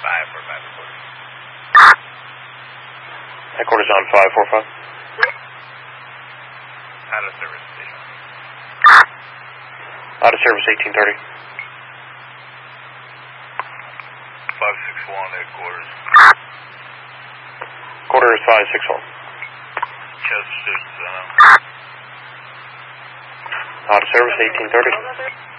Headquarters on 545. Out of service station. Out of service 1830. 561 headquarters. Quarter is 561. Chester Station. Out of service 1830.